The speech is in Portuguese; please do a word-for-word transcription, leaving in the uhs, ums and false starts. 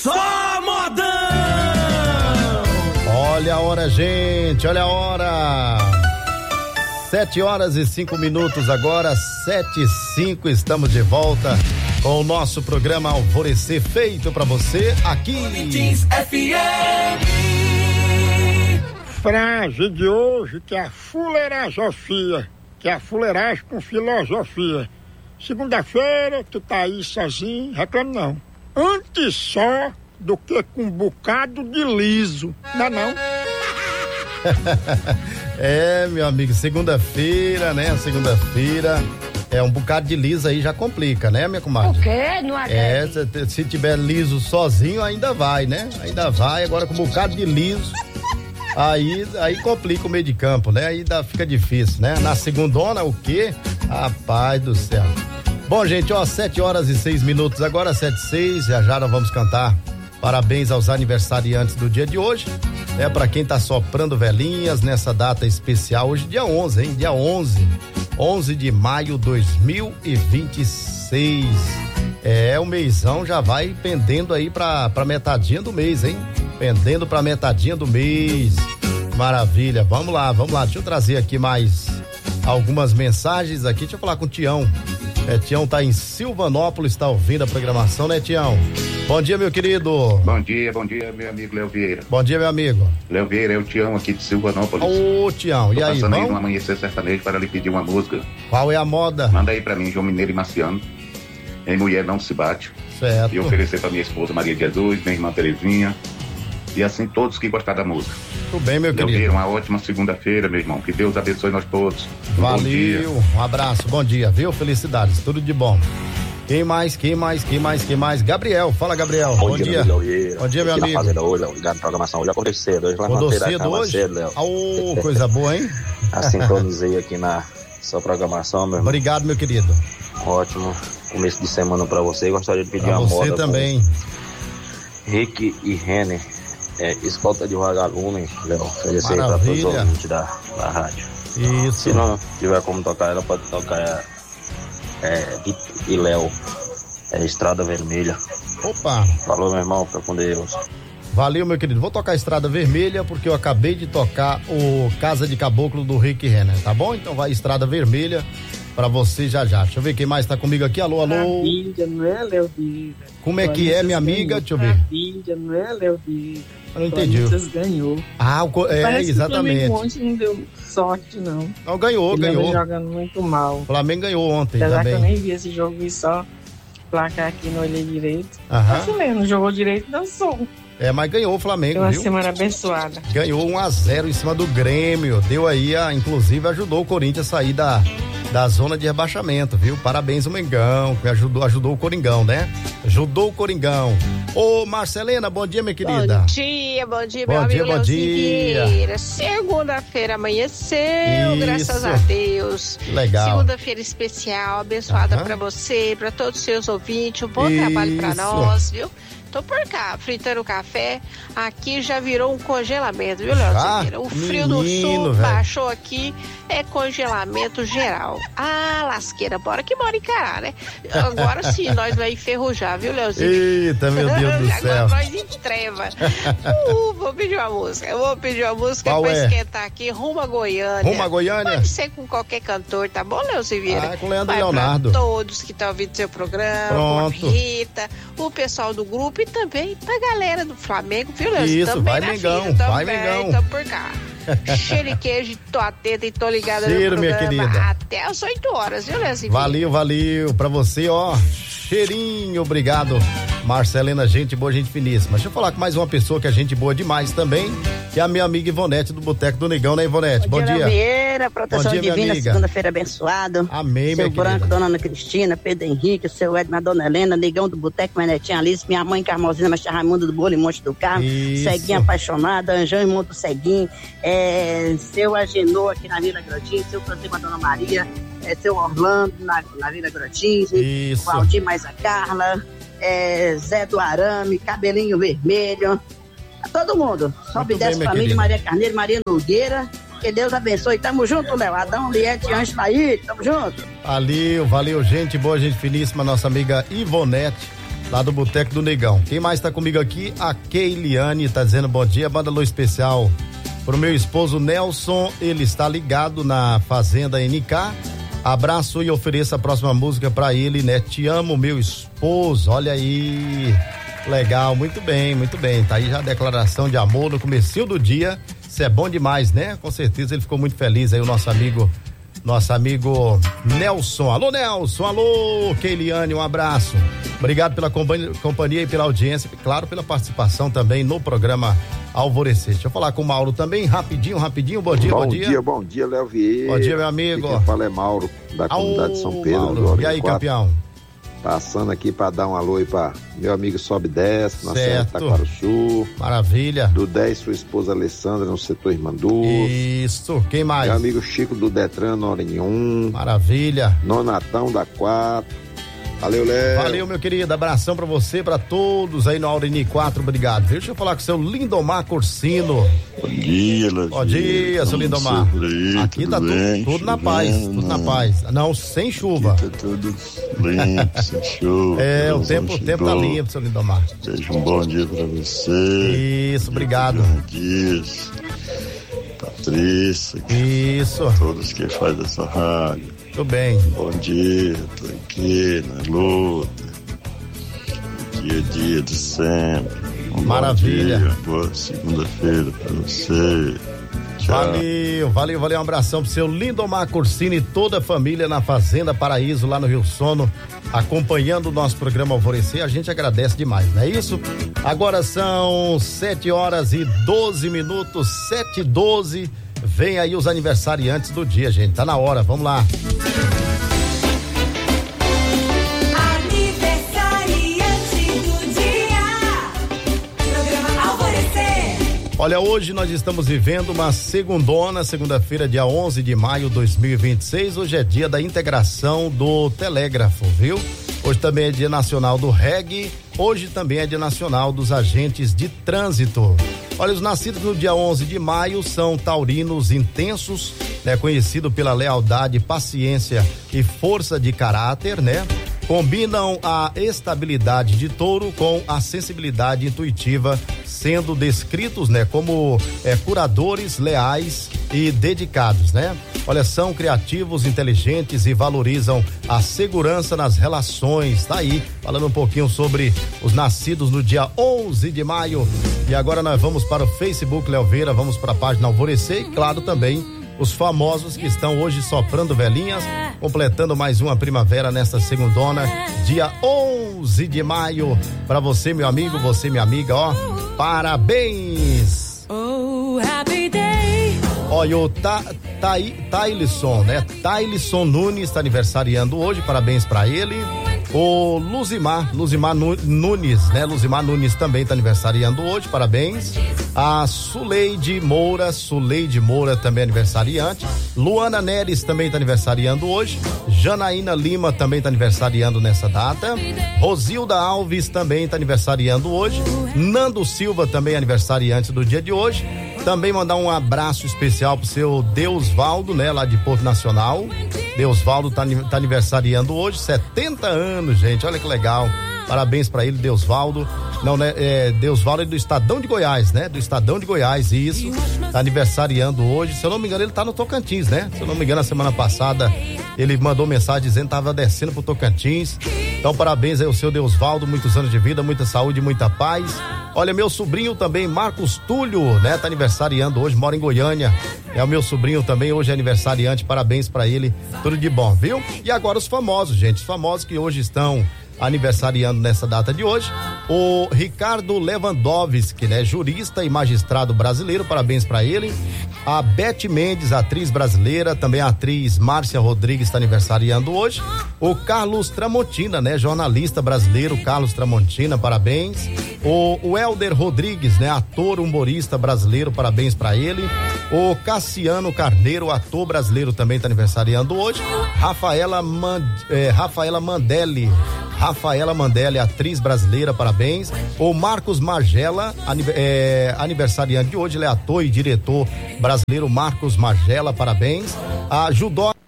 Só modão! Olha a hora, gente, olha a hora. Sete horas e cinco minutos agora, sete e cinco, estamos de volta com o nosso programa Alvorecer, feito pra você aqui. F M. Frase de hoje que é a fuleirasofia, que é a fuleiragem com filosofia. Segunda-feira, tu tá aí sozinho, reclama não. Antes só do que com um bocado de liso, não é não? É, meu amigo, segunda-feira, né? Segunda-feira é um bocado de liso aí já complica, né, minha comadre? O quê? Não é, se, se tiver liso sozinho ainda vai, né? Ainda vai, agora com um bocado de liso, aí, aí complica o meio de campo, né? Aí dá, fica difícil, né? Na segundona, o quê? Rapaz do céu. Bom, gente, ó, sete horas e seis minutos agora, sete e seis, já já nós vamos cantar parabéns aos aniversariantes do dia de hoje. É para quem tá soprando velhinhas nessa data especial, hoje dia onze, hein? Dia onze. onze de maio de dois mil e vinte e seis. É, o mêsão já vai pendendo aí pra, pra metadinha do mês, hein? Pendendo pra metadinha do mês. Maravilha. Vamos lá, vamos lá. Deixa eu trazer aqui mais algumas mensagens aqui. Deixa eu falar com o Tião. É, Tião tá em Silvanópolis, tá ouvindo a programação, né, Tião? Bom dia, meu querido. Bom dia, bom dia, meu amigo Léo Vieira. Bom dia, meu amigo. Léo Vieira, é o Tião aqui de Silvanópolis. Ô, Tião, e aí, passando vamos? aí no Amanhecer Sertanejo para lhe pedir uma música. Qual é a moda? Manda aí pra mim, João Mineiro e Marciano. Em Mulher Não Se Bate. Certo. E oferecer pra minha esposa Maria de Jesus, minha irmã Terezinha. E assim todos que gostaram da música. Tudo bem, meu Léo querido. Vieira, uma ótima segunda-feira, meu irmão. Que Deus abençoe nós todos. Um Valeu, bom dia. um abraço, bom dia, viu? Felicidades, tudo de bom. Quem mais, quem mais, quem mais, quem mais? Gabriel, fala, Gabriel. Bom, bom dia, dia. Léo Vieira. Bom dia, meu aqui amigo. Na fazenda hoje, ligado na programação hoje, acordei cedo. Hoje Acordou levantei da cedo cama hoje? cedo, Léo. Oh, coisa boa, hein? Sincronizei aqui na sua programação, meu irmão. Obrigado, meu querido. Ótimo começo de semana pra você. Gostaria de pedir Pra uma você moda também. Rick e Renner. É, escolta de vagalume, Léo. Oferecer pra todos os ouvintes da, da rádio. Isso. Se não tiver como tocar, ela pode tocar é, Rick e Léo. É Estrada Vermelha. Opa. Falou, meu irmão. Fica com Deus. Valeu, meu querido. Vou tocar a Estrada Vermelha porque eu acabei de tocar o Casa de Caboclo do Rick Renner, tá bom? Então vai Estrada Vermelha pra você já já. Deixa eu ver quem mais tá comigo aqui. Alô, alô. Maravilha, não é, Léo Vieira? Como é que é, minha amiga? Deixa eu ver. Maravilha, não é, Léo Vieira? Eu não entendi. O Corinthians ganhou. Ah, o, é, Parece exatamente. Que o Flamengo ontem não deu sorte, não. Não, ganhou, Ele ganhou. Ele jogando muito mal. O Flamengo ganhou ontem Apesar também. que eu nem vi esse jogo, vi só placar aqui, não olhei direito. Aham. Assim mesmo, não jogou direito, dançou. É, mas ganhou o Flamengo, Foi uma viu? semana abençoada. Ganhou um a zero em cima do Grêmio. Deu aí, a, inclusive ajudou o Corinthians a sair da, da zona de rebaixamento, viu? Parabéns ao Mengão, que ajudou, ajudou o Coringão, né? Ajudou o Coringão. Ô, Marcelena, bom dia, minha querida. Bom dia, bom dia, bom meu dia, amigo bom dia. Vieira. Segunda-feira amanheceu, Isso. graças a Deus. Legal. Segunda-feira especial, abençoada Aham. pra você, pra todos os seus ouvintes. Um bom Isso. trabalho pra nós, viu? Tô por cá, fritando café. Aqui já virou um congelamento, viu, Léo? Já? Vieira? O frio Menino, do sul véio. baixou aqui, é congelamento geral. Ah, lasqueira, bora que bora encarar, né? Agora sim, nós vai enferrujar, viu, Léozinho? Eita, meu Deus do céu. Agora nós em treva. Uh, vou pedir uma música. Eu vou pedir uma música Qual pra é? esquentar aqui, rumo a Goiânia. Rumo a Goiânia? Pode ser com qualquer cantor, tá bom, Léozinho Vieira? Ah, com Leandro Vai Leonardo. Pra todos que estão ouvindo seu programa, Pronto. com a Rita, o pessoal do grupo e também pra galera do Flamengo, viu, Léozinho? Isso, Também vai, na Mengão, fila, também, vai, Mengão. Tamo por cá. Cheiro e queijo, tô atenta e tô ligada Cheiro, no minha programa querida. até as oito horas, viu, Léozinho? Valeu, valeu. Pra você, ó, cheirinho, obrigado. Marcelena, gente boa, gente finíssima. Deixa eu falar com mais uma pessoa que é gente boa demais também, que é a minha amiga Ivonete do Boteco do Negão, né, Ivonete? Bom, Bom dia, dia. Vieira, proteção Bom dia, minha divina, amiga. segunda-feira abençoada. Amém, seu minha Branco, querida. dona Ana Cristina, Pedro Henrique, seu Edmar, dona Helena, Negão do Boteco, minha netinha Alice, minha mãe Carmosina, Mestre Raimundo do Bolo e Monte do Carmo, Isso. Ceguinha apaixonada, Anjão e Monte do Ceguinho, é, seu Agenor aqui na Vila Grotinho, seu Francisco, Dona Maria, é, seu Orlando na, na Vila Grotinho, Isso. Valdir mais a Carla, é, Zé do Arame, Cabelinho Vermelho, a todo mundo. Sobe Muito dessa bem, minha família, querida. Maria Carneiro, Maria Nogueira. Que Deus abençoe. Tamo junto, Léo. Adão, Liette, Anjo, Laí. Tamo junto. Valeu, valeu, gente boa, gente finíssima, nossa amiga Ivonete, lá do Boteco do Negão. Quem mais tá comigo aqui? A Keiliane tá dizendo bom dia, manda alô especial pro meu esposo Nelson, ele está ligado na Fazenda N K. Abraço e ofereça a próxima música pra ele, né? Te amo, meu esposo, olha aí. Legal, muito bem, muito bem. Tá aí já a declaração de amor no comecinho do dia. Isso é bom demais, né? Com certeza ele ficou muito feliz aí, o nosso amigo, nosso amigo Nelson. Alô, Nelson, alô, Keiliane, um abraço. Obrigado pela companhia e pela audiência, e claro, pela participação também no programa Alvorecer. Deixa eu falar com o Mauro também, rapidinho, rapidinho. Bom dia, bom, bom dia. Bom dia, bom dia, Léo Vieira. Bom dia, meu amigo. Quem fala é Mauro, da comunidade de São Pedro. Mauro. E aí, campeão? Passando aqui para dar um alô aí para meu amigo Sobe Desce, na Serra de Taquaruçu. Maravilha. Do dez, sua esposa Alessandra, no setor Irmandu. Isso, quem mais? Meu amigo Chico do Detran, no Orenhum. Maravilha. Nonatão da quatro. Valeu, Léo. Valeu, meu querido. Abração pra você, pra todos aí no Aureni quatro. Obrigado. Deixa eu falar com o seu Lindomar Corsino. Bom dia, Léo. Bom dia, seu Lindomar. Aí, aqui tá bem, tudo, tudo na paz, tudo na paz. Não, sem chuva. Aqui tá tudo limpo, sem chuva. É, o tempo, o tempo tá limpo, seu Lindomar. Desejo um bom dia pra você. Isso, obrigado. Dias, Patrícia. Isso. Todos que fazem essa rádio. Tudo bem. Bom dia, tô aqui na luta. Dia a dia de sempre. Um Maravilha. Bom dia, boa segunda-feira pra você. Tchau. Valeu, valeu, valeu. Um abração pro seu Lindomar Corsini e toda a família na Fazenda Paraíso, lá no Rio Sono, acompanhando o nosso programa Alvorecer. A gente agradece demais, não é isso? Agora são sete horas e doze minutos, sete e doze. Vem aí os aniversariantes do dia, gente. Tá na hora, vamos lá. Aniversariante do dia. Programa Alvorecer. Olha, hoje nós estamos vivendo uma segundona, segunda-feira, dia onze de maio de dois mil e vinte e seis. Hoje é dia da integração do telégrafo, viu? Hoje também é dia nacional do reggae. Hoje também é dia nacional dos agentes de trânsito. Olha, os nascidos no dia onze de maio são taurinos intensos, né? Conhecido pela lealdade, paciência e força de caráter, né? Combinam a estabilidade de touro com a sensibilidade intuitiva, sendo descritos, né, como é, curadores leais e dedicados, né? Olha, são criativos, inteligentes e valorizam a segurança nas relações. Tá aí, falando um pouquinho sobre os nascidos no dia onze de maio. E agora nós vamos para o Facebook, Léo Vieira, vamos para a página Alvorecer e, claro, também os famosos que estão hoje soprando velhinhas, completando mais uma primavera nesta segundona, dia onze de maio. Para você, meu amigo, você, minha amiga, ó, parabéns! Oh, happy day! Olha, o Ta, Ta, Tailson, né? Tailson Nunes está aniversariando hoje, parabéns para ele. O Luzimar, Luzimar Nunes, né? Luzimar Nunes também está aniversariando hoje, parabéns. A Suleide Moura, Suleide Moura também aniversariante. Luana Neres também está aniversariando hoje. Janaína Lima também está aniversariando nessa data. Rosilda Alves também está aniversariando hoje. Nando Silva também aniversariante do dia de hoje. Também mandar um abraço especial pro seu Deusvaldo, né? Lá de Porto Nacional. Deusvaldo tá, tá aniversariando hoje, setenta anos, gente, olha que legal. Parabéns pra ele, Deusvaldo. Não, né? É, Deusvaldo é do Estadão de Goiás, né? Do Estadão de Goiás, isso. Tá aniversariando hoje. Se eu não me engano, ele tá no Tocantins, né? Se eu não me engano, a semana passada ele mandou mensagem dizendo que tava descendo pro Tocantins. Então, parabéns aí ao seu Deusvaldo, muitos anos de vida, muita saúde, muita paz. Olha, meu sobrinho também, Marcos Túlio, né? Tá aniversariando hoje, mora em Goiânia. É o meu sobrinho também, hoje é aniversariante, parabéns pra ele, tudo de bom, viu? E agora os famosos, gente, os famosos que hoje estão aniversariando nessa data de hoje. O Ricardo Lewandowski, né? Jurista e magistrado brasileiro, parabéns pra ele. A Beth Mendes, atriz brasileira, também a atriz Márcia Rodrigues está aniversariando hoje. O Carlos Tramontina, né? Jornalista brasileiro, Carlos Tramontina, parabéns. O, o Helder Rodrigues, né? Ator, humorista brasileiro, parabéns pra ele. O Cassiano Carneiro, ator brasileiro, também está aniversariando hoje. Rafaela, Man, eh, Rafaela Mandelli, Rafaela Mandelli, atriz brasileira, parabéns. O Marcos Magela, é, aniversariante de hoje, ele é ator e diretor brasileiro, Marcos Magela, parabéns. A Judó